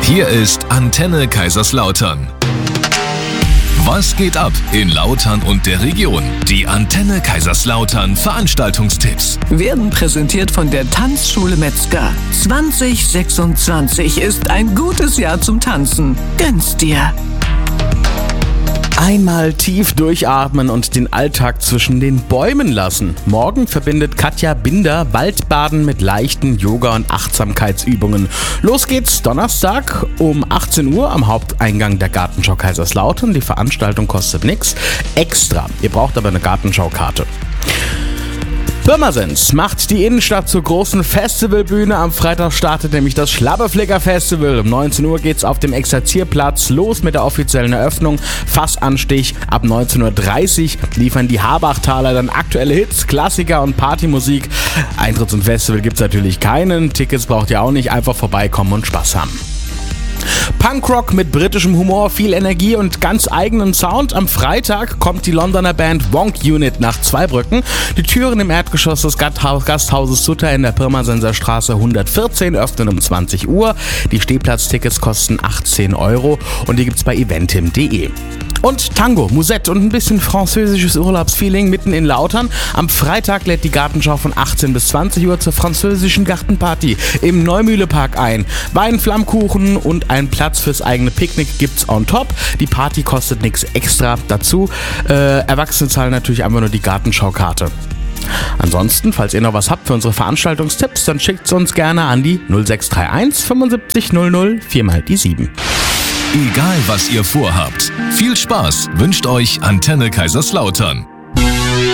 Hier ist Antenne Kaiserslautern. Was geht ab in Lautern und der Region? Die Antenne Kaiserslautern Veranstaltungstipps werden präsentiert von der Tanzschule Metzger. 2026 ist ein gutes Jahr zum Tanzen. Gönn's dir! Einmal tief durchatmen und den Alltag zwischen den Bäumen lassen. Morgen verbindet Katja Binder Waldbaden mit leichten Yoga- und Achtsamkeitsübungen. Los geht's Donnerstag um 18 Uhr am Haupteingang der Gartenschau Kaiserslautern. Die Veranstaltung kostet nichts extra. Ihr braucht aber eine Gartenschaukarte. Pirmasens macht die Innenstadt zur großen Festivalbühne. Am Freitag startet nämlich das Schlabberflicker Festival. Um 19 Uhr geht's auf dem Exerzierplatz los mit der offiziellen Eröffnung. Fassanstich. Ab 19.30 Uhr liefern die Habachtaler dann aktuelle Hits, Klassiker und Partymusik. Eintritt zum Festival gibt's natürlich keinen. Tickets braucht ihr auch nicht. Einfach vorbeikommen und Spaß haben. Punkrock mit britischem Humor, viel Energie und ganz eigenem Sound. Am Freitag kommt die Londoner Band Wonk Unit nach Zweibrücken. Die Türen im Erdgeschoss des Gasthauses Sutter in der Pirmasenser Straße 114 öffnen um 20 Uhr. Die Stehplatztickets kosten 18 € und die gibt's bei eventim.de. Und Tango, Musette und ein bisschen französisches Urlaubsfeeling mitten in Lautern. Am Freitag lädt die Gartenschau von 18 bis 20 Uhr zur französischen Gartenparty im Neumühlepark ein. Wein, Flammkuchen und ein Platz fürs eigene Picknick gibt's on top. Die Party kostet nichts extra dazu. Erwachsene zahlen natürlich einfach nur die Gartenschaukarte. Ansonsten, falls ihr noch was habt für unsere Veranstaltungstipps, dann schickt's uns gerne an die 0631 75 00 4x7. Egal was ihr vorhabt, viel Spaß wünscht euch Antenne Kaiserslautern.